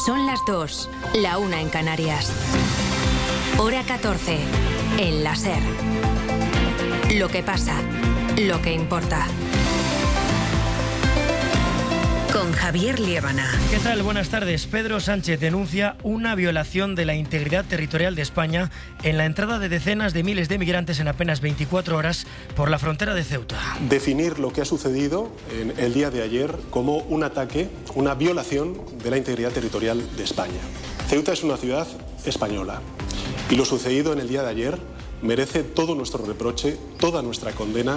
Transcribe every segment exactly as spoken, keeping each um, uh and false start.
Son las dos, la una en Canarias. Hora catorce, en la SER. Lo que pasa, lo que importa. Con Javier Liébana. ¿Qué tal? Buenas tardes. Pedro Sánchez denuncia una violación de la integridad territorial de España en la entrada de decenas de miles de migrantes en apenas veinticuatro horas por la frontera de Ceuta. Definir lo que ha sucedido en el día de ayer como un ataque, una violación de la integridad territorial de España. Ceuta es una ciudad española y lo sucedido en el día de ayer merece todo nuestro reproche, toda nuestra condena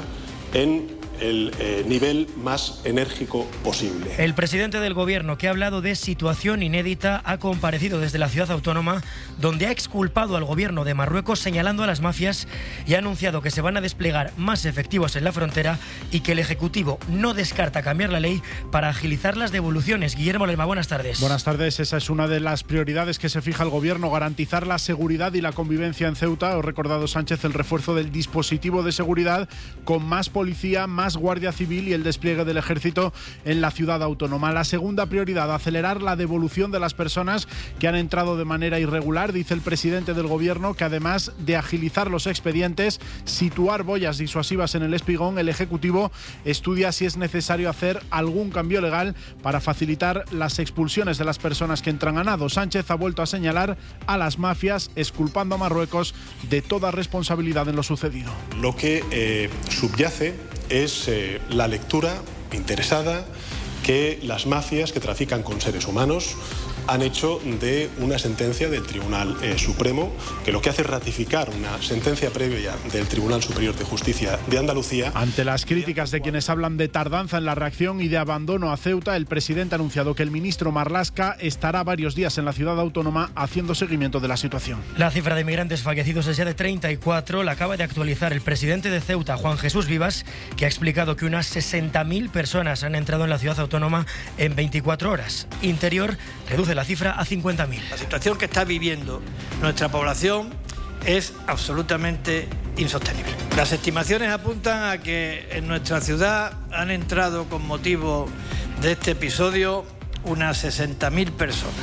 en el eh, nivel más enérgico posible. El presidente del Gobierno, que ha hablado de situación inédita, ha comparecido desde la ciudad autónoma, donde ha exculpado al Gobierno de Marruecos señalando a las mafias y ha anunciado que se van a desplegar más efectivos en la frontera y que el Ejecutivo no descarta cambiar la ley para agilizar las devoluciones. Guillermo Lema, buenas tardes. Buenas tardes. Esa es una de las prioridades que se fija el Gobierno, garantizar la seguridad y la convivencia en Ceuta. Ha recordado Sánchez el refuerzo del dispositivo de seguridad con más policía, más más Guardia Civil y el despliegue del Ejército en la ciudad autónoma. La segunda prioridad, acelerar la devolución de las personas que han entrado de manera irregular. Dice el presidente del Gobierno que además de agilizar los expedientes, situar boyas disuasivas en el espigón, el Ejecutivo estudia si es necesario hacer algún cambio legal para facilitar las expulsiones de las personas que entran a nado. Sánchez ha vuelto a señalar a las mafias, exculpando a Marruecos de toda responsabilidad en lo sucedido. Lo que eh, subyace es eh, la lectura interesada que las mafias que trafican con seres humanos han hecho de una sentencia del Tribunal eh, Supremo, que lo que hace es ratificar una sentencia previa del Tribunal Superior de Justicia de Andalucía. Ante las críticas de quienes hablan de tardanza en la reacción y de abandono a Ceuta, el presidente ha anunciado que el ministro Marlaska estará varios días en la ciudad autónoma haciendo seguimiento de la situación. La cifra de migrantes fallecidos es ya de treinta y cuatro, la acaba de actualizar el presidente de Ceuta, Juan Jesús Vivas, que ha explicado que unas sesenta mil personas han entrado en la ciudad autónoma en veinticuatro horas. Interior reduce la cifra a cincuenta mil. La situación que está viviendo nuestra población es absolutamente insostenible. Las estimaciones apuntan a que en nuestra ciudad han entrado con motivo de este episodio unas sesenta mil personas.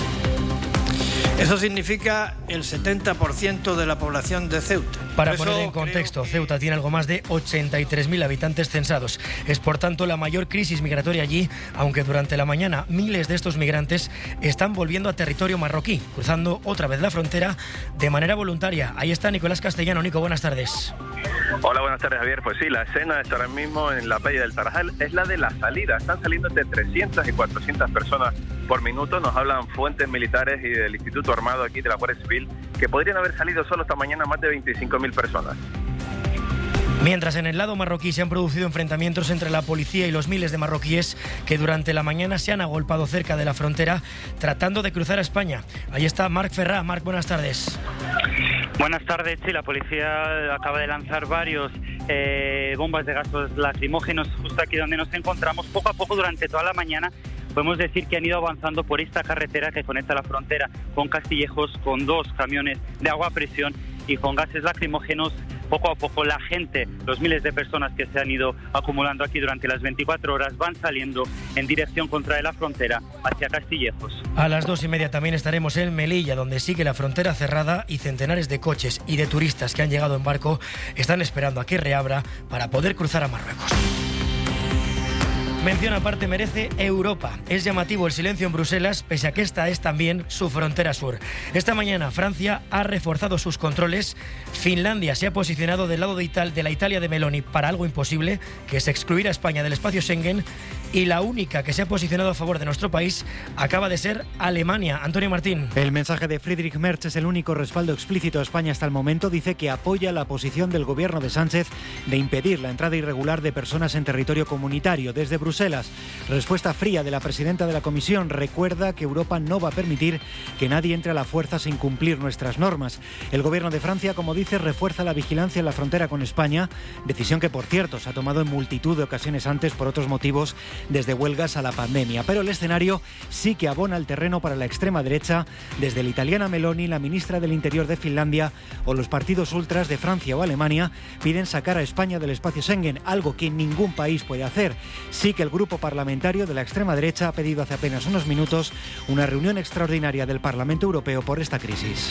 Eso significa el setenta por ciento de la población de Ceuta. Para poner en contexto, que... Ceuta tiene algo más de ochenta y tres mil habitantes censados. Es por tanto la mayor crisis migratoria allí, aunque durante la mañana miles de estos migrantes están volviendo a territorio marroquí, cruzando otra vez la frontera de manera voluntaria. Ahí está Nicolás Castellano. Nico, buenas tardes. Hola, buenas tardes, Javier. Pues sí, la escena está ahora mismo en la playa del Tarajal es la de la salida. Están saliendo entre trescientas y cuatrocientas personas por minuto. Nos hablan fuentes militares y del Instituto Armado aquí de la Guardia Civil que podrían haber salido solo esta mañana más de veinticinco mil personas. Mientras en el lado marroquí se han producido enfrentamientos entre la policía y los miles de marroquíes que durante la mañana se han agolpado cerca de la frontera tratando de cruzar a España. Ahí está Marc Ferrá. Marc, buenas tardes. Buenas tardes. Sí, la policía acaba de lanzar varios eh, bombas de gases lacrimógenos justo aquí donde nos encontramos. Poco a poco durante toda la mañana podemos decir que han ido avanzando por esta carretera que conecta la frontera con Castillejos, con dos camiones de agua a presión y con gases lacrimógenos. Poco a poco la gente, los miles de personas que se han ido acumulando aquí durante las veinticuatro horas van saliendo en dirección contra la frontera hacia Castillejos. A las dos y media también estaremos en Melilla, donde sigue la frontera cerrada y centenares de coches y de turistas que han llegado en barco están esperando a que reabra para poder cruzar a Marruecos. Mención aparte merece Europa. Es llamativo el silencio en Bruselas, pese a que esta es también su frontera sur. Esta mañana Francia ha reforzado sus controles. Finlandia se ha posicionado del lado de, Ital- de la Italia de Meloni para algo imposible, que es excluir a España del espacio Schengen. Y la única que se ha posicionado a favor de nuestro país acaba de ser Alemania. Antonio Martín. El mensaje de Friedrich Merz es el único respaldo explícito a España hasta el momento. Dice que apoya la posición del gobierno de Sánchez de impedir la entrada irregular de personas en territorio comunitario. Desde Bruselas, respuesta fría de la presidenta de la Comisión. Recuerda que Europa no va a permitir que nadie entre a la fuerza sin cumplir nuestras normas. El gobierno de Francia, como dice, refuerza la vigilancia en la frontera con España, decisión que, por cierto, se ha tomado en multitud de ocasiones antes por otros motivos desde huelgas a la pandemia. Pero el escenario sí que abona el terreno para la extrema derecha, desde la italiana Meloni, la ministra del Interior de Finlandia o los partidos ultras de Francia o Alemania piden sacar a España del espacio Schengen, algo que ningún país puede hacer. Sí que el grupo parlamentario de la extrema derecha ha pedido hace apenas unos minutos una reunión extraordinaria del Parlamento Europeo por esta crisis.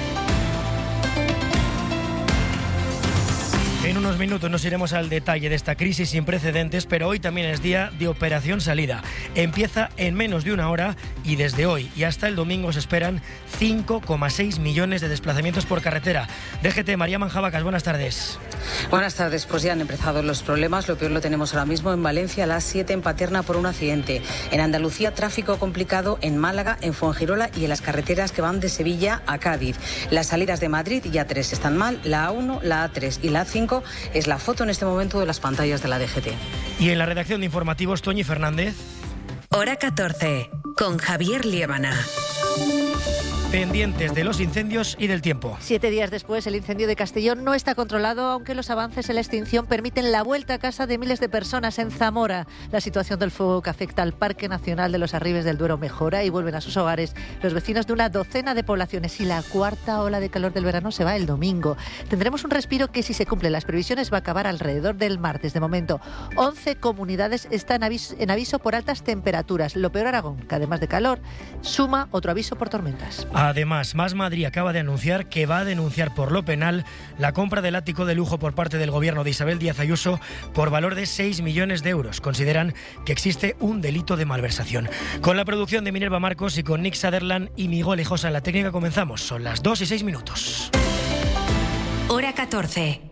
En unos minutos nos iremos al detalle de esta crisis sin precedentes, pero hoy también es día de Operación Salida. Empieza en menos de una hora y desde hoy y hasta el domingo se esperan cinco coma seis millones de desplazamientos por carretera. D G T, María Manjabacas, buenas tardes. Buenas tardes, pues ya han empezado los problemas. Lo peor lo tenemos ahora mismo en Valencia, a las siete en Paterna por un accidente. En Andalucía, tráfico complicado en Málaga, en Fuengirola y en las carreteras que van de Sevilla a Cádiz. Las salidas de Madrid y A tres están mal, la A uno, la A tres y la A cinco es la foto en este momento de las pantallas de la D G T. Y en la redacción de informativos, Toñi Fernández. Hora catorce, con Javier Liébana. Pendientes de los incendios y del tiempo. Siete días después, el incendio de Castellón no está controlado, aunque los avances en la extinción permiten la vuelta a casa de miles de personas en Zamora. La situación del fuego que afecta al Parque Nacional de los Arribes del Duero mejora y vuelven a sus hogares los vecinos de una docena de poblaciones. Y la cuarta ola de calor del verano se va el domingo. Tendremos un respiro que, si se cumplen las previsiones, va a acabar alrededor del martes. De momento, once comunidades están en aviso por altas temperaturas. Lo peor, Aragón, que además de calor, suma otro aviso por tormentas. Además, Más Madrid acaba de anunciar que va a denunciar por lo penal la compra del ático de lujo por parte del gobierno de Isabel Díaz Ayuso por valor de seis millones de euros. Consideran que existe un delito de malversación. Con la producción de Minerva Marcos y con Nick Sutherland y Miguel Ejosa en la técnica comenzamos. Son las dos y seis minutos. Hora catorce.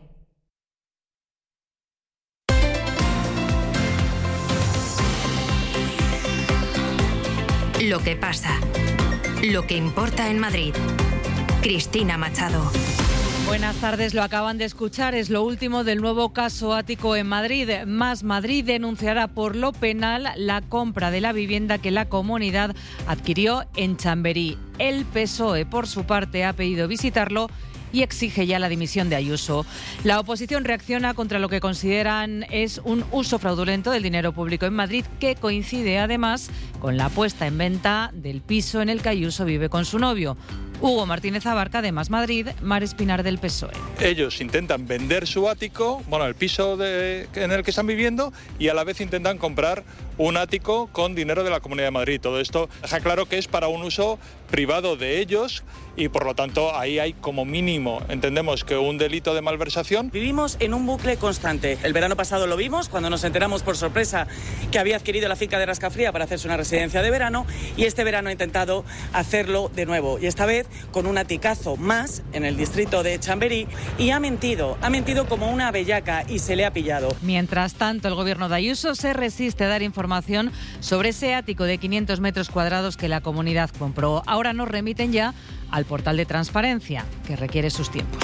Lo que pasa. Lo que importa en Madrid. Cristina Machado. Buenas tardes, lo acaban de escuchar, es lo último del nuevo caso ático en Madrid. Más Madrid denunciará por lo penal la compra de la vivienda que la comunidad adquirió en Chamberí. El P S O E, por su parte, ha pedido visitarlo y exige ya la dimisión de Ayuso. La oposición reacciona contra lo que consideran es un uso fraudulento del dinero público en Madrid, que coincide además con la puesta en venta del piso en el que Ayuso vive con su novio. Hugo Martínez Abarca, de Más Madrid, Mar Espinar, del P S O E. Ellos intentan vender su ático, bueno, el piso de, en el que están viviendo, y a la vez intentan comprar un ático con dinero de la Comunidad de Madrid. Todo esto deja claro que es para un uso privado de ellos y, por lo tanto, ahí hay como mínimo, entendemos, que un delito de malversación. Vivimos en un bucle constante. El verano pasado lo vimos cuando nos enteramos por sorpresa que había adquirido la finca de Rascafría para hacerse una residencia de verano, y este verano ha intentado hacerlo de nuevo, y esta vez con un aticazo más en el distrito de Chamberí, y ha mentido, ha mentido como una bellaca y se le ha pillado. Mientras tanto, el gobierno de Ayuso se resiste a dar información sobre ese ático de quinientos metros cuadrados que la comunidad compró. Ahora nos remiten ya al portal de transparencia, que requiere sus tiempos.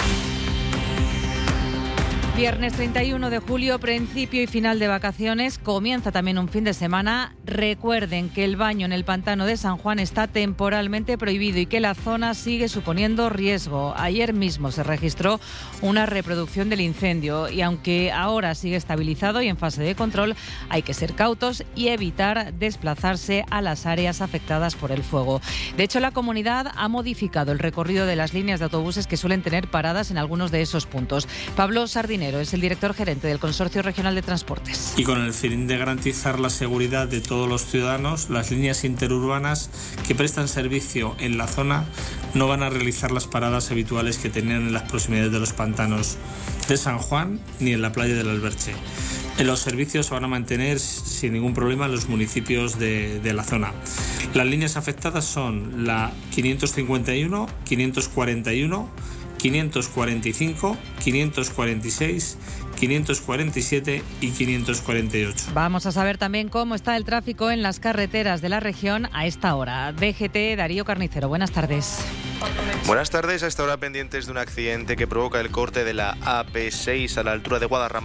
Viernes treinta y uno de julio, principio y final de vacaciones, comienza también un fin de semana. Recuerden que el baño en el pantano de San Juan está temporalmente prohibido y que la zona sigue suponiendo riesgo. Ayer mismo se registró una reproducción del incendio y, aunque ahora sigue estabilizado y en fase de control, hay que ser cautos y evitar desplazarse a las áreas afectadas por el fuego. De hecho, la comunidad ha modificado el recorrido de las líneas de autobuses que suelen tener paradas en algunos de esos puntos. Pablo Sardinero es el director gerente del Consorcio Regional de Transportes. Y con el fin de garantizar la seguridad de todos los ciudadanos, las líneas interurbanas que prestan servicio en la zona no van a realizar las paradas habituales que tenían en las proximidades de los pantanos de San Juan ni en la playa del Alberche. Los servicios se van a mantener sin ningún problema en los municipios de, de la zona. Las líneas afectadas son la quinientos cincuenta y uno, quinientos cuarenta y uno, quinientos cuarenta y cinco, quinientos cuarenta y seis, quinientos cuarenta y siete y quinientos cuarenta y ocho. Vamos a saber también cómo está el tráfico en las carreteras de la región a esta hora. D G T, Darío Carnicero, buenas tardes. Buenas tardes. A esta hora pendientes de un accidente que provoca el corte de la A P seis a la altura de Guadarrama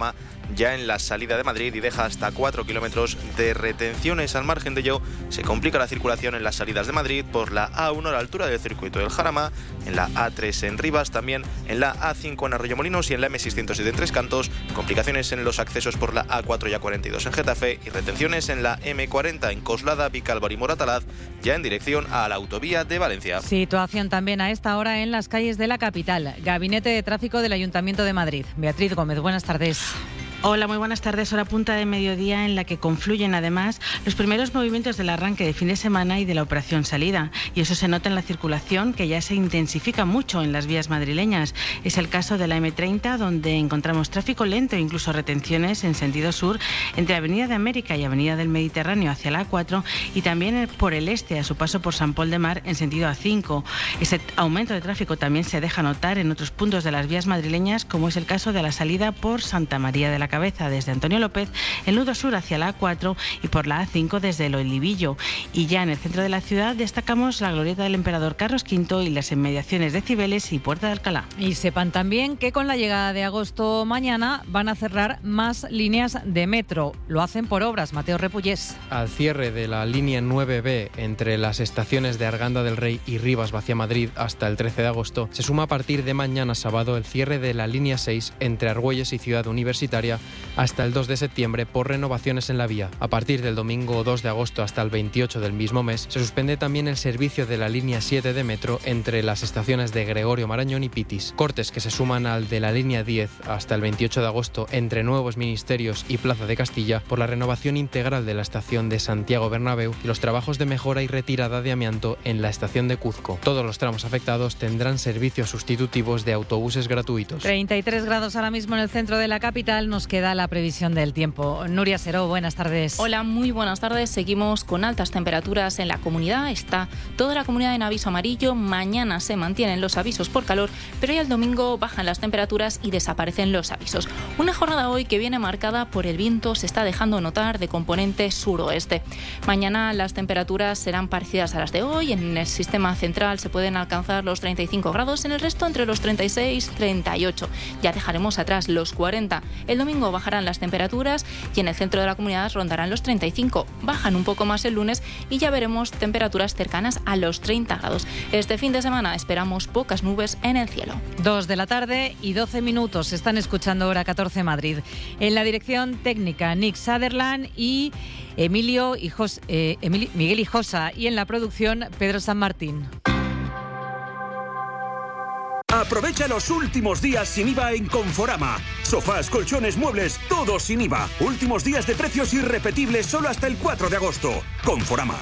ya en la salida de Madrid y deja hasta cuatro kilómetros de retenciones. Al margen de ello, se complica la circulación en las salidas de Madrid por la A uno a la altura del circuito del Jarama, en la A tres en Rivas, también en la A cinco en Arroyomolinos y en la M seiscientos siete en Tres Cantos, complicaciones en los accesos por la A cuatro y A cuarenta y dos en Getafe y retenciones en la M cuarenta en Coslada, Vicálvaro y Moratalaz, ya en dirección a la autovía de Valencia. Situación también a esta hora en las calles de la capital. Gabinete de Tráfico del Ayuntamiento de Madrid. Beatriz Gómez, buenas tardes. Hola, muy buenas tardes. Hora punta de mediodía en la que confluyen además los primeros movimientos del arranque de fin de semana y de la operación salida. Y eso se nota en la circulación, que ya se intensifica mucho en las vías madrileñas. Es el caso de la M treinta, donde encontramos tráfico lento e incluso retenciones en sentido sur entre Avenida de América y Avenida del Mediterráneo hacia la A cuatro y también por el este a su paso por San Pol de Mar en sentido A cinco. Ese aumento de tráfico también se deja notar en otros puntos de las vías madrileñas, como es el caso de la salida por Santa María de la Cabeza desde Antonio López, el nudo sur hacia la A cuatro y por la A cinco desde el Olivillo. Y ya en el centro de la ciudad destacamos la glorieta del Emperador Carlos quinto y las inmediaciones de Cibeles y Puerta de Alcalá. Y sepan también que con la llegada de agosto mañana van a cerrar más líneas de metro. Lo hacen por obras. Mateo Repullés. Al cierre de la línea nueve B entre las estaciones de Arganda del Rey y Rivas hacia Madrid hasta el trece de agosto, se suma a partir de mañana sábado el cierre de la línea seis entre Argüelles y Ciudad Universitaria hasta el dos de septiembre por renovaciones en la vía. A partir del domingo dos de agosto hasta el veintiocho del mismo mes, se suspende también el servicio de la línea siete de metro entre las estaciones de Gregorio Marañón y Pitis. Cortes que se suman al de la línea diez hasta el veintiocho de agosto entre Nuevos Ministerios y Plaza de Castilla por la renovación integral de la estación de Santiago Bernabéu y los trabajos de mejora y retirada de amianto en la estación de Cuzco. Todos los tramos afectados tendrán servicios sustitutivos de autobuses gratuitos. treinta y tres grados ahora mismo en el centro de la capital. Nos queda la previsión del tiempo. Nuria Seró, buenas tardes. Hola, muy buenas tardes. Seguimos con altas temperaturas en la comunidad. Está toda la comunidad en aviso amarillo. Mañana se mantienen los avisos por calor, pero ya el domingo bajan las temperaturas y desaparecen los avisos. Una jornada hoy que viene marcada por el viento, se está dejando notar de componente suroeste. Mañana las temperaturas serán parecidas a las de hoy. En el sistema central se pueden alcanzar los treinta y cinco grados, en el resto entre los treinta y seis y treinta y ocho. Ya dejaremos atrás los cuarenta. El domingo bajarán las temperaturas y en el centro de la comunidad rondarán los treinta y cinco. Bajan un poco más el lunes y ya veremos temperaturas cercanas a los treinta grados. Este fin de semana esperamos pocas nubes en el cielo. Dos de la tarde y doce minutos. Están escuchando Hora catorce Madrid. En la dirección técnica Nick Sutherland y Emilio y Jos, eh, Emilio, Miguel Hijosa, y en la producción Pedro San Martín. Aprovecha los últimos días sin I V A en Conforama. Sofás, colchones, muebles, todo sin I V A. Últimos días de precios irrepetibles solo hasta el cuatro de agosto. Conforama.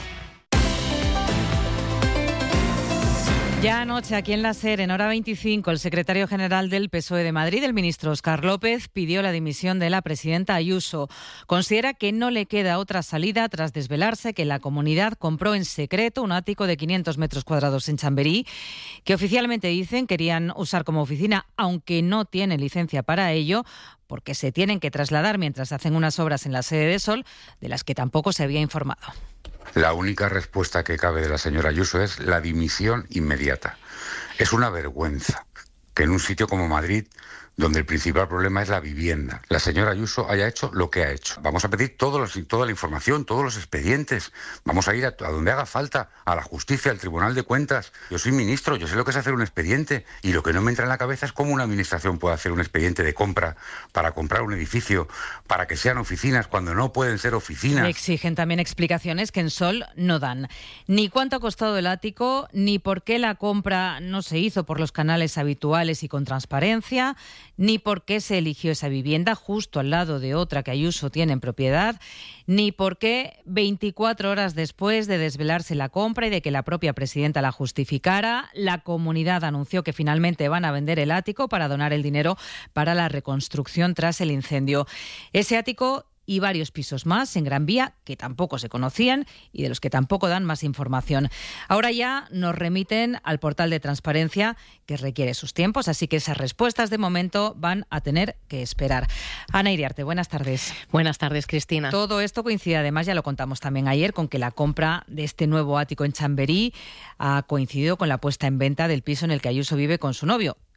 Ya anoche, aquí en la SER, en Hora veinticinco, el secretario general del P S O E de Madrid, el ministro Óscar López, pidió la dimisión de la presidenta Ayuso. Considera que no le queda otra salida tras desvelarse que la comunidad compró en secreto un ático de quinientos metros cuadrados en Chamberí, que oficialmente dicen querían usar como oficina, aunque no tienen licencia para ello, porque se tienen que trasladar mientras hacen unas obras en la sede de Sol, de las que tampoco se había informado. La única respuesta que cabe de la señora Ayuso es la dimisión inmediata. Es una vergüenza que en un sitio como Madrid, donde el principal problema es la vivienda, la señora Ayuso haya hecho lo que ha hecho. Vamos a pedir todos los, toda la información, todos los expedientes. Vamos a ir a, a donde haga falta, a la justicia, al Tribunal de Cuentas. Yo soy ministro, yo sé lo que es hacer un expediente, y lo que no me entra en la cabeza es cómo una administración puede hacer un expediente de compra para comprar un edificio, para que sean oficinas cuando no pueden ser oficinas. Le exigen también explicaciones que en Sol no dan. Ni cuánto ha costado el ático, ni por qué la compra no se hizo por los canales habituales y con transparencia, ni por qué se eligió esa vivienda justo al lado de otra que Ayuso tiene en propiedad, ni por qué veinticuatro horas después de desvelarse la compra y de que la propia presidenta la justificara, la comunidad anunció que finalmente van a vender el ático para donar el dinero para la reconstrucción tras el incendio. Ese ático y varios pisos más en Gran Vía que tampoco se conocían y de los que tampoco dan más información. Ahora ya nos remiten al portal de transparencia que requiere sus tiempos, así que esas respuestas de momento van a tener que esperar. Ana Iriarte, buenas tardes. Buenas tardes, Cristina. Todo esto coincide, además, ya lo contamos también ayer, con que la compra de este nuevo ático en Chamberí ha coincidido con la puesta en venta del piso en el que Ayuso vive con su novio,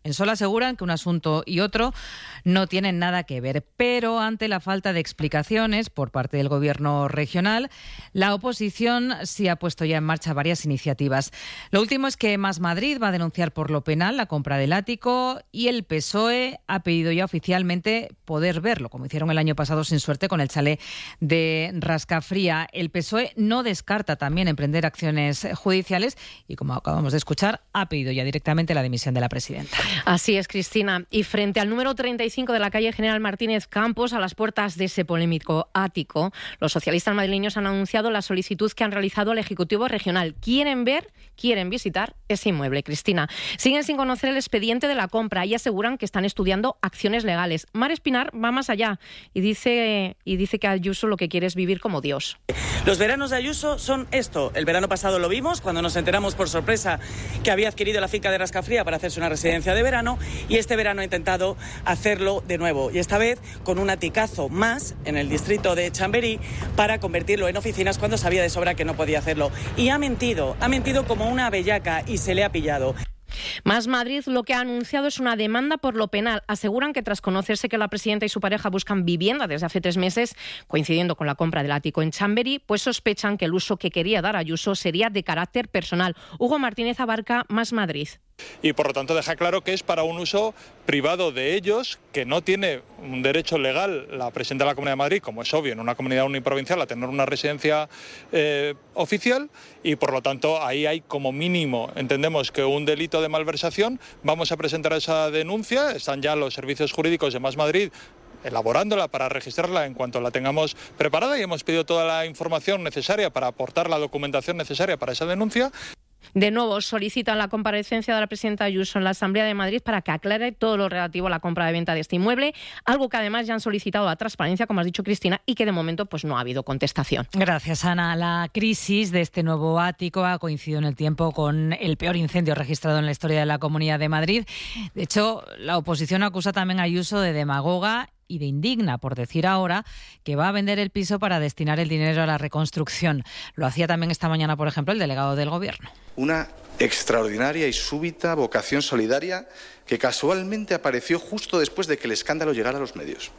En Sol aseguran que un asunto y otro no tienen nada que ver, pero ante la falta de explicaciones por parte del Gobierno regional, la oposición sí ha puesto ya en marcha varias iniciativas. Lo último es que Más Madrid va a denunciar por lo penal la compra del ático y el P S O E ha pedido ya oficialmente poder verlo, como hicieron el año pasado sin suerte con el chalet de Rascafría. El P S O E no descarta también emprender acciones judiciales y, como acabamos de escuchar, ha pedido ya directamente la dimisión de la presidenta. Así es, Cristina. Y frente al número treinta y cinco de la calle General Martínez Campos, a las puertas de ese polémico ático, los socialistas madrileños han anunciado la solicitud que han realizado al Ejecutivo Regional. Quieren ver, quieren visitar ese inmueble, Cristina. Siguen sin conocer el expediente de la compra y aseguran que están estudiando acciones legales. Mar Espinar va más allá y dice, y dice que Ayuso lo que quiere es vivir como Dios. Los veranos de Ayuso son esto. El verano pasado lo vimos cuando nos enteramos por sorpresa que había adquirido la finca de Rascafría para hacerse una residencia de verano, y este verano ha intentado hacerlo de nuevo, y esta vez con un aticazo más en el distrito de Chamberí para convertirlo en oficinas cuando sabía de sobra que no podía hacerlo. Y ha mentido, ha mentido como una bellaca y se le ha pillado. Más Madrid lo que ha anunciado es una demanda por lo penal. Aseguran que tras conocerse que la presidenta y su pareja buscan vivienda desde hace tres meses, coincidiendo con la compra del ático en Chamberí, pues sospechan que el uso que quería dar Ayuso sería de carácter personal. Hugo Martínez abarca Más Madrid. Y por lo tanto deja claro que es para un uso privado de ellos, que no tiene un derecho legal la presidenta de la Comunidad de Madrid, como es obvio en una comunidad uniprovincial, a tener una residencia eh, oficial, y por lo tanto ahí hay como mínimo, entendemos que un delito de malversación. Vamos a presentar esa denuncia, están ya los servicios jurídicos de Más Madrid elaborándola para registrarla en cuanto la tengamos preparada, y hemos pedido toda la información necesaria para aportar la documentación necesaria para esa denuncia. De nuevo, solicitan la comparecencia de la presidenta Ayuso en la Asamblea de Madrid para que aclare todo lo relativo a la compra de venta de este inmueble, algo que además ya han solicitado a Transparencia, como has dicho, Cristina, y que de momento pues no ha habido contestación. Gracias, Ana. La crisis de este nuevo ático ha coincidido en el tiempo con el peor incendio registrado en la historia de la Comunidad de Madrid. De hecho, la oposición acusa también a Ayuso de demagoga y de indigna por decir ahora que va a vender el piso para destinar el dinero a la reconstrucción. Lo hacía también esta mañana, por ejemplo, el delegado del Gobierno. Una extraordinaria y súbita vocación solidaria que casualmente apareció justo después de que el escándalo llegara a los medios.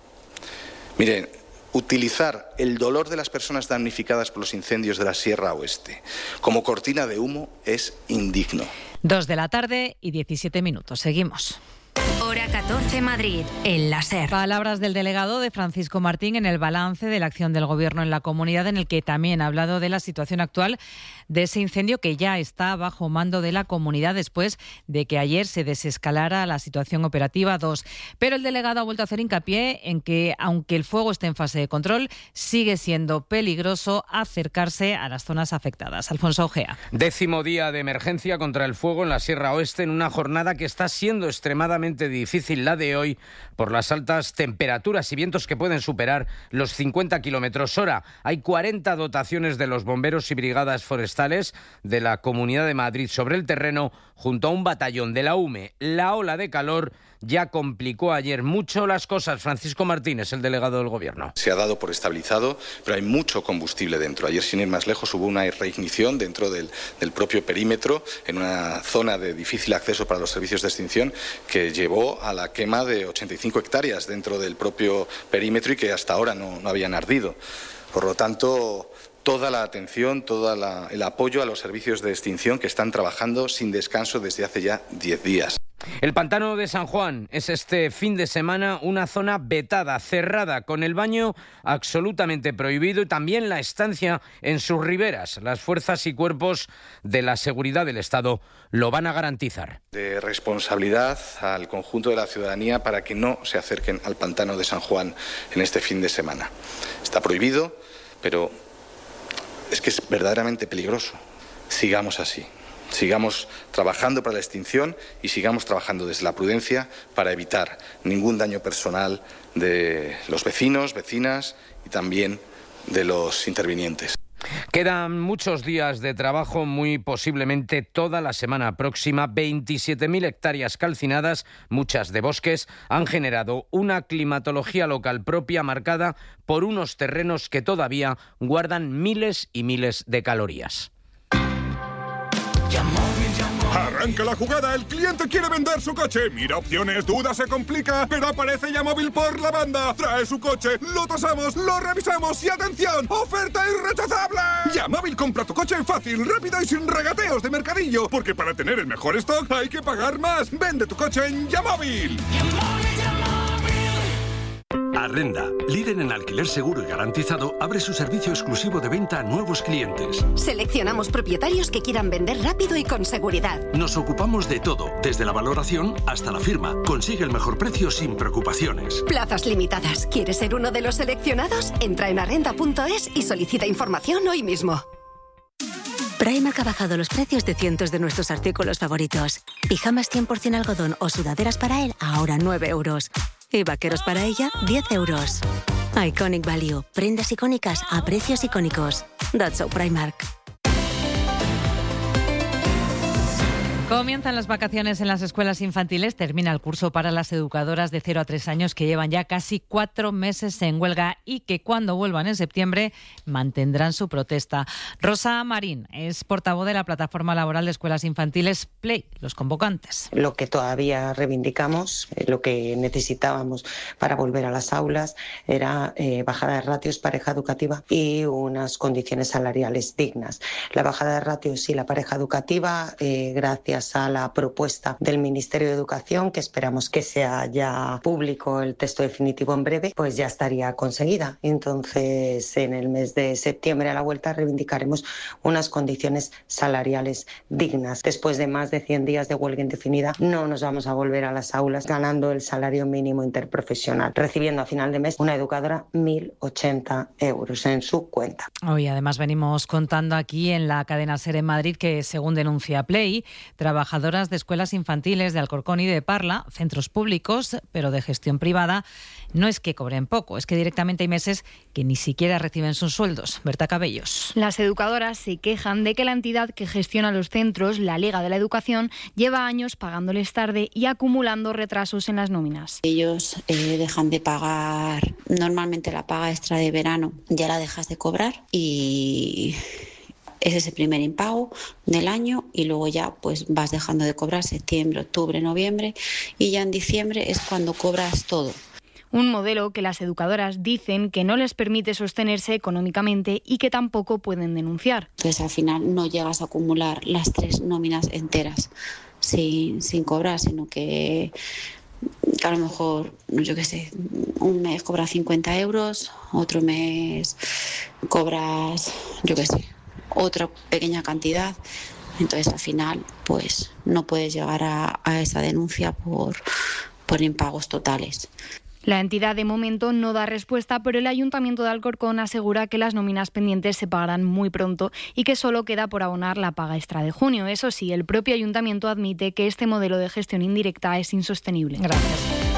Miren, utilizar el dolor de las personas damnificadas por los incendios de la Sierra Oeste como cortina de humo es indigno. Dos de la tarde y diecisiete minutos. Seguimos. Hora catorce Madrid, en la SER. Palabras del delegado de Francisco Martín en el balance de la acción del Gobierno en la comunidad, en el que también ha hablado de la situación actual de ese incendio que ya está bajo mando de la comunidad después de que ayer se desescalara la situación operativa dos. Pero el delegado ha vuelto a hacer hincapié en que, aunque el fuego esté en fase de control, sigue siendo peligroso acercarse a las zonas afectadas. Alfonso Ojea. Décimo día de emergencia contra el fuego en la Sierra Oeste, en una jornada que está siendo extremadamente difícil, la de hoy, por las altas temperaturas y vientos que pueden superar los cincuenta kilómetros hora. Hay cuarenta dotaciones de los bomberos y brigadas forestales de la Comunidad de Madrid sobre el terreno, junto a un batallón de la U M E. La ola de calor ya complicó ayer mucho las cosas. Francisco Martínez, el delegado del Gobierno. Se ha dado por estabilizado, pero hay mucho combustible dentro. Ayer, sin ir más lejos, hubo una reignición dentro del, del propio perímetro, en una zona de difícil acceso para los servicios de extinción, que llevó a la quema de ochenta y cinco hectáreas dentro del propio perímetro y que hasta ahora no, no habían ardido. Por lo tanto, toda la atención, todo el apoyo a los servicios de extinción que están trabajando sin descanso desde hace ya diez días. El pantano de San Juan es este fin de semana una zona vetada, cerrada, con el baño absolutamente prohibido y también la estancia en sus riberas. Las fuerzas y cuerpos de la seguridad del Estado lo van a garantizar. De responsabilidad al conjunto de la ciudadanía para que no se acerquen al pantano de San Juan en este fin de semana. Está prohibido, pero es que es verdaderamente peligroso. Sigamos así. Sigamos trabajando para la extinción y sigamos trabajando desde la prudencia para evitar ningún daño personal de los vecinos, vecinas y también de los intervinientes. Quedan muchos días de trabajo, muy posiblemente toda la semana próxima. veintisiete mil hectáreas calcinadas, muchas de bosques, han generado una climatología local propia marcada por unos terrenos que todavía guardan miles y miles de calorías. Ya móvil, ya móvil. Arranca la jugada, el cliente quiere vender su coche. Mira opciones, duda, se complica, pero aparece Yamóvil por la banda. Trae su coche, lo tasamos, lo revisamos y ¡atención! ¡Oferta irrechazable! Yamóvil compra tu coche fácil, rápido y sin regateos de mercadillo. Porque para tener el mejor stock hay que pagar más. Vende tu coche en Yamóvil. Arrenda, líder en alquiler seguro y garantizado, abre su servicio exclusivo de venta a nuevos clientes. Seleccionamos propietarios que quieran vender rápido y con seguridad. Nos ocupamos de todo, desde la valoración hasta la firma. Consigue el mejor precio sin preocupaciones. Plazas limitadas. ¿Quieres ser uno de los seleccionados? Entra en arrenda punto es y solicita información hoy mismo. Primark ha bajado los precios de cientos de nuestros artículos favoritos. Pijamas cien por ciento algodón o sudaderas para él, ahora nueve euros. Y vaqueros para ella, diez euros. Iconic Value. Prendas icónicas a precios icónicos. That's so Primark. Comienzan las vacaciones en las escuelas infantiles. Termina el curso para las educadoras de cero a tres años que llevan ya casi cuatro meses en huelga y que cuando vuelvan en septiembre mantendrán su protesta. Rosa Marín es portavoz de la Plataforma Laboral de Escuelas Infantiles Play, los convocantes. Lo que todavía reivindicamos, lo que necesitábamos para volver a las aulas era eh, bajada de ratios, pareja educativa y unas condiciones salariales dignas. La bajada de ratios y la pareja educativa, eh, gracias a la propuesta del Ministerio de Educación, que esperamos que sea ya público el texto definitivo en breve, pues ya estaría conseguida. Entonces, en el mes de septiembre a la vuelta reivindicaremos unas condiciones salariales dignas. Después de más de cien días de huelga indefinida, no nos vamos a volver a las aulas ganando el salario mínimo interprofesional, recibiendo a final de mes una educadora mil ochenta euros en su cuenta. Hoy además venimos contando aquí en la cadena SER en Madrid que, según denuncia Play, trabajadoras de escuelas infantiles de Alcorcón y de Parla, centros públicos, pero de gestión privada, no es que cobren poco, es que directamente hay meses que ni siquiera reciben sus sueldos. Berta Cabellos. Las educadoras se quejan de que la entidad que gestiona los centros, la Liga de la Educación, lleva años pagándoles tarde y acumulando retrasos en las nóminas. Ellos eh, dejan de pagar, normalmente la paga extra de verano ya la dejas de cobrar y ese es el primer impago del año y luego ya pues vas dejando de cobrar septiembre, octubre, noviembre y ya en diciembre es cuando cobras todo. Un modelo que las educadoras dicen que no les permite sostenerse económicamente y que tampoco pueden denunciar. Entonces al final no llegas a acumular las tres nóminas enteras sin, sin cobrar, sino que a lo mejor, yo qué sé, un mes cobras cincuenta euros, otro mes cobras, yo qué sé, otra pequeña cantidad. Entonces al final pues no puedes llegar a, a esa denuncia por, por impagos totales. La entidad de momento no da respuesta, pero el Ayuntamiento de Alcorcón asegura que las nóminas pendientes se pagarán muy pronto y que solo queda por abonar la paga extra de junio. Eso sí, el propio Ayuntamiento admite que este modelo de gestión indirecta es insostenible. Gracias.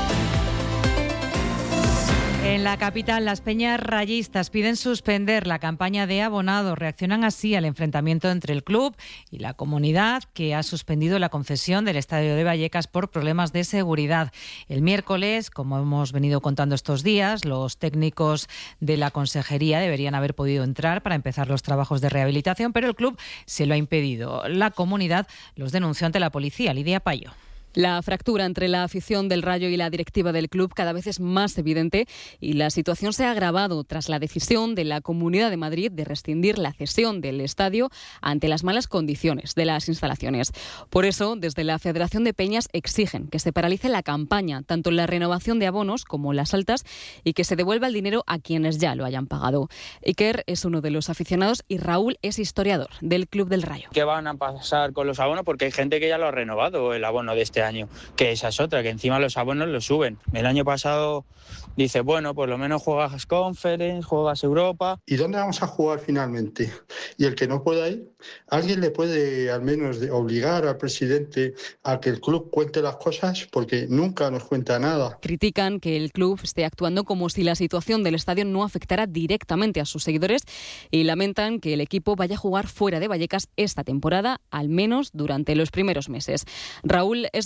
En la capital, las peñas rayistas piden suspender la campaña de abonados. Reaccionan así al enfrentamiento entre el club y la comunidad, que ha suspendido la concesión del estadio de Vallecas por problemas de seguridad. El miércoles, como hemos venido contando estos días, los técnicos de la consejería deberían haber podido entrar para empezar los trabajos de rehabilitación, pero el club se lo ha impedido. La comunidad los denunció ante la policía. Lidia Payo. La fractura entre la afición del Rayo y la directiva del club cada vez es más evidente y la situación se ha agravado tras la decisión de la Comunidad de Madrid de rescindir la cesión del estadio ante las malas condiciones de las instalaciones. Por eso, desde la Federación de Peñas exigen que se paralice la campaña, tanto en la renovación de abonos como las altas, y que se devuelva el dinero a quienes ya lo hayan pagado. Iker es uno de los aficionados y Raúl es historiador del Club del Rayo. ¿Qué van a pasar con los abonos? Porque hay gente que ya lo ha renovado, el abono de este año, que esa es otra, que encima los abonos los suben. El año pasado dice, bueno, por lo menos juegas Conference, juegas Europa. ¿Y dónde vamos a jugar finalmente? Y el que no pueda ir, ¿alguien le puede al menos obligar al presidente a que el club cuente las cosas? Porque nunca nos cuenta nada. Critican que el club esté actuando como si la situación del estadio no afectara directamente a sus seguidores y lamentan que el equipo vaya a jugar fuera de Vallecas esta temporada, al menos durante los primeros meses. Raúl es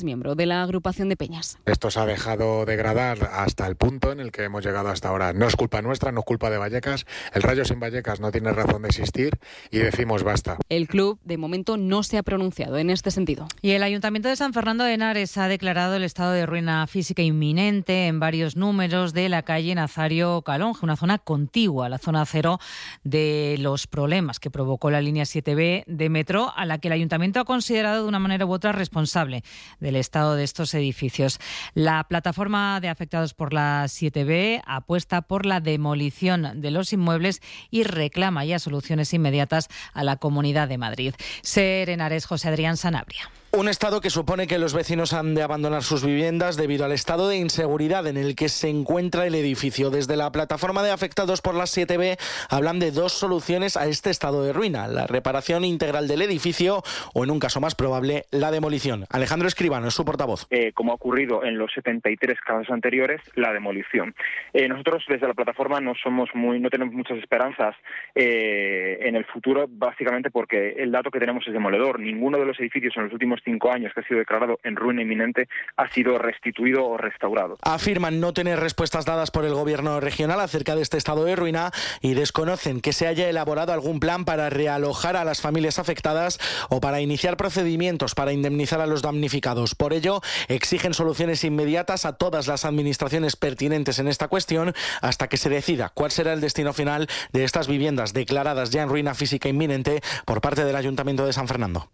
miembro de la agrupación de Peñas. Esto se ha dejado degradar hasta el punto en el que hemos llegado hasta ahora. No es culpa nuestra, no es culpa de Vallecas. El Rayo sin Vallecas no tiene razón de existir y decimos basta. El club, de momento, no se ha pronunciado en este sentido. Y el Ayuntamiento de San Fernando de Henares ha declarado el estado de ruina física inminente en varios números de la calle Nazario Calonge, una zona contigua a la zona cero de los problemas que provocó la línea siete B de metro, a la que el Ayuntamiento ha considerado de una manera u otra responsable del estado de estos edificios. La plataforma de afectados por la siete B apuesta por la demolición de los inmuebles y reclama ya soluciones inmediatas a la Comunidad de Madrid. Ser Henares, José Adrián Sanabria. Un estado que supone que los vecinos han de abandonar sus viviendas debido al estado de inseguridad en el que se encuentra el edificio. Desde la plataforma de afectados por la siete B hablan de dos soluciones a este estado de ruina: la reparación integral del edificio o, en un caso más probable, la demolición. Alejandro Escribano es su portavoz. Eh, como ha ocurrido en los setenta y tres casos anteriores, la demolición. Eh, nosotros desde la plataforma no somos muy, no tenemos muchas esperanzas eh, en el futuro, básicamente porque el dato que tenemos es demoledor. Ninguno de los edificios en los últimos cinco años que ha sido declarado en ruina inminente ha sido restituido o restaurado. Afirman no tener respuestas dadas por el gobierno regional acerca de este estado de ruina y desconocen que se haya elaborado algún plan para realojar a las familias afectadas o para iniciar procedimientos para indemnizar a los damnificados. Por ello, exigen soluciones inmediatas a todas las administraciones pertinentes en esta cuestión hasta que se decida cuál será el destino final de estas viviendas declaradas ya en ruina física inminente por parte del Ayuntamiento de San Fernando.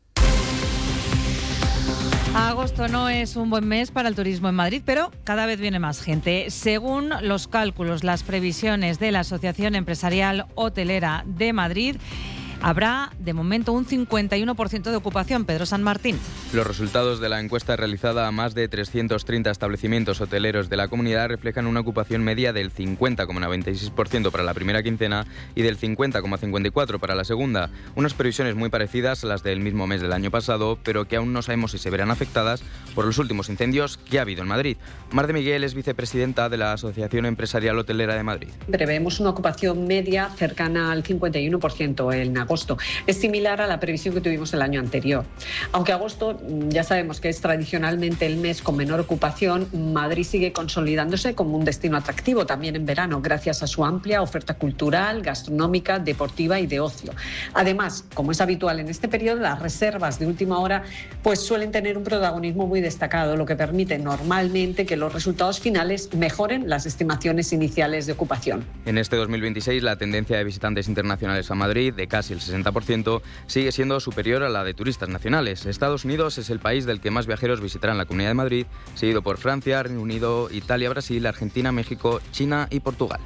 Agosto no es un buen mes para el turismo en Madrid, pero cada vez viene más gente. Según los cálculos, las previsiones de la Asociación Empresarial Hotelera de Madrid, habrá de momento un cincuenta y uno por ciento de ocupación. Pedro San Martín. Los resultados de la encuesta realizada a más de trescientos treinta establecimientos hoteleros de la comunidad reflejan una ocupación media del cincuenta coma noventa y seis por ciento para la primera quincena y del cincuenta coma cincuenta y cuatro por ciento para la segunda. Unas previsiones muy parecidas a las del mismo mes del año pasado, pero que aún no sabemos si se verán afectadas por los últimos incendios que ha habido en Madrid. Mar de Miguel es vicepresidenta de la Asociación Empresarial Hotelera de Madrid. Prevemos una ocupación media cercana al cincuenta y uno por ciento en agosto. Es similar a la previsión que tuvimos el año anterior. Aunque agosto ya sabemos que es tradicionalmente el mes con menor ocupación, Madrid sigue consolidándose como un destino atractivo también en verano, gracias a su amplia oferta cultural, gastronómica, deportiva y de ocio. Además, como es habitual en este periodo, las reservas de última hora pues suelen tener un protagonismo muy destacado, lo que permite normalmente que los resultados finales mejoren las estimaciones iniciales de ocupación. En este dos mil veintiséis, la tendencia de visitantes internacionales a Madrid, de casi el sesenta por ciento, sigue siendo superior a la de turistas nacionales. Estados Unidos es el país del que más viajeros visitarán la Comunidad de Madrid, seguido por Francia, Reino Unido, Italia, Brasil, Argentina, México, China y Portugal.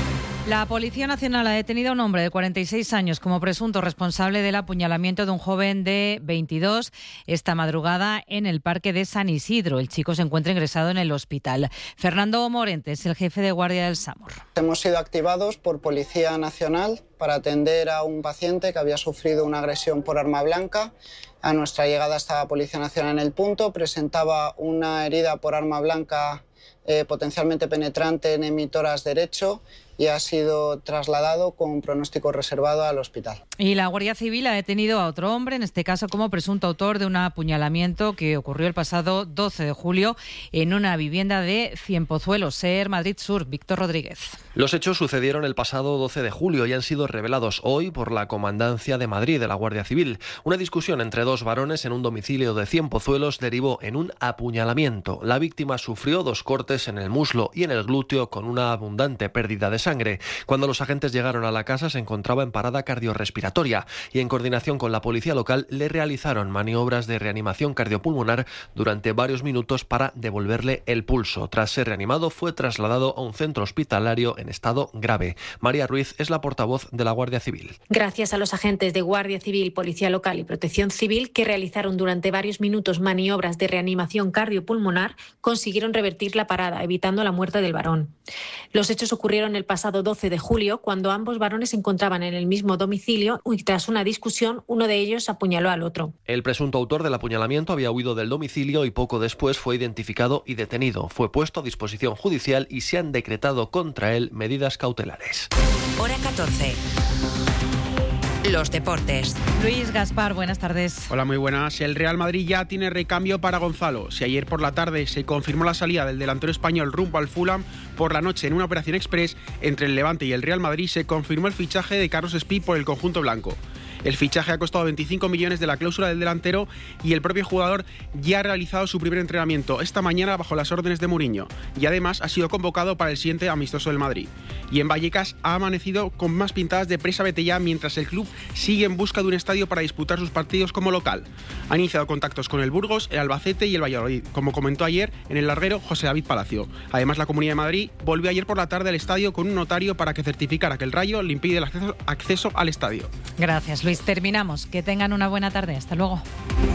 La Policía Nacional ha detenido a un hombre de cuarenta y seis años como presunto responsable del apuñalamiento de un joven de veintidós esta madrugada en el Parque de San Isidro. El chico se encuentra ingresado en el hospital. Fernando Morentes, el jefe de guardia del SAMUR. Hemos sido activados por Policía Nacional para atender a un paciente que había sufrido una agresión por arma blanca. A nuestra llegada estaba Policía Nacional en el punto, presentaba una herida por arma blanca eh, potencialmente penetrante en emitoras derecho y ha sido trasladado con pronóstico reservado al hospital. Y la Guardia Civil ha detenido a otro hombre, en este caso como presunto autor de un apuñalamiento que ocurrió el pasado doce de julio en una vivienda de Cienpozuelos, Ser Madrid Sur. Víctor Rodríguez. Los hechos sucedieron el pasado doce de julio y han sido revelados hoy por la Comandancia de Madrid de la Guardia Civil. Una discusión entre dos varones en un domicilio de Cienpozuelos derivó en un apuñalamiento. La víctima sufrió dos cortes en el muslo y en el glúteo con una abundante pérdida de sangre. Cuando los agentes llegaron a la casa se encontraba en parada cardiorrespiratoria y en coordinación con la policía local le realizaron maniobras de reanimación cardiopulmonar durante varios minutos para devolverle el pulso. Tras ser reanimado fue trasladado a un centro hospitalario en estado grave. María Ruiz es la portavoz de la Guardia Civil. Gracias a los agentes de Guardia Civil, Policía Local y Protección Civil que realizaron durante varios minutos maniobras de reanimación cardiopulmonar, consiguieron revertir la parada, evitando la muerte del varón. Los hechos ocurrieron el pasado doce de julio, cuando ambos varones se encontraban en el mismo domicilio y tras una discusión, uno de ellos apuñaló al otro. El presunto autor del apuñalamiento había huido del domicilio y poco después fue identificado y detenido. Fue puesto a disposición judicial y se han decretado contra él medidas cautelares. Hora catorce. los deportes. Luis Gaspar, buenas tardes. Hola, muy buenas. El Real Madrid ya tiene recambio para Gonzalo. Si ayer por la tarde se confirmó la salida del delantero español rumbo al Fulham, por la noche en una operación express entre el Levante y el Real Madrid se confirmó el fichaje de Carlos Espí por el conjunto blanco. El fichaje ha costado veinticinco millones de la cláusula del delantero y el propio jugador ya ha realizado su primer entrenamiento esta mañana bajo las órdenes de Mourinho y además ha sido convocado para el siguiente amistoso del Madrid. Y en Vallecas ha amanecido con más pintadas de presa vete ya mientras el club sigue en busca de un estadio para disputar sus partidos como local. Han iniciado contactos con el Burgos, el Albacete y el Valladolid, como comentó ayer en el larguero José David Palacio. Además, la Comunidad de Madrid volvió ayer por la tarde al estadio con un notario para que certificara que el Rayo le impide el acceso, acceso al estadio. Gracias, Luis. Terminamos. Que tengan una buena tarde. Hasta luego.